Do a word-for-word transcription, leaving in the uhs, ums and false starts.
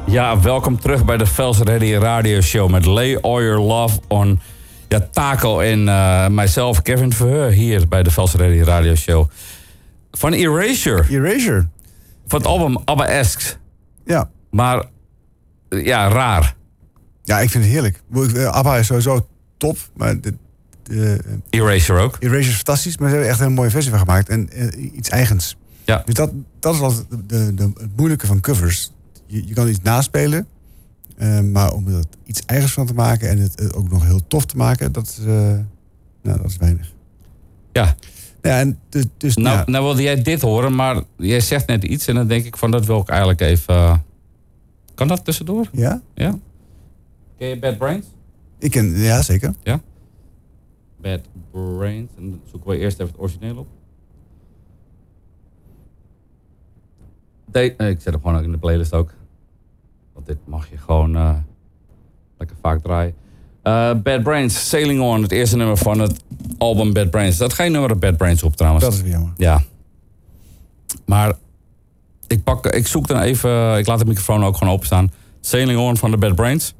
Ja, welkom terug bij de Vels Ready Radio Show met Lay All Your Love on. Ja, Taco en uh, mijzelf, Kevin Verheur, hier bij de Vels Ready Radio Show. Van Erasure. Erasure. Van het album ABBA-esque. Ja. Maar, ja, raar. Ja, ik vind het heerlijk. ABBA is sowieso top, maar... De, de, Erasure ook. Erasure is fantastisch, maar ze hebben echt een mooie versie van gemaakt. En uh, iets eigens. Ja. Dus dat, dat is altijd de, de, de, het moeilijke van covers. Je, je kan iets naspelen, uh, maar om er iets eigens van te maken en het uh, ook nog heel tof te maken, dat is, uh, nou, dat is weinig. Ja. Ja, en dus, dus, nou, ja. nou wilde jij dit horen, maar jij zegt net iets en dan denk ik van dat wil ik eigenlijk even... Uh... Kan dat tussendoor? Ja? Ja. Ken je Bad Brains? Ik ken, ja, zeker. Ja. Bad Brains. En dan zoeken we eerst even het origineel op. De, uh, ik zet hem gewoon ook in de playlist ook. Want dit mag je gewoon uh, lekker vaak draaien. Uh, Bad Brains, Sailing On, het eerste nummer van het album Bad Brains. Dat geen nummer op Bad Brains op trouwens. Dat is weer jammer. Ja. Maar ik, pak, ik zoek dan even, ik laat de microfoon ook gewoon openstaan. Sailing On van de Bad Brains.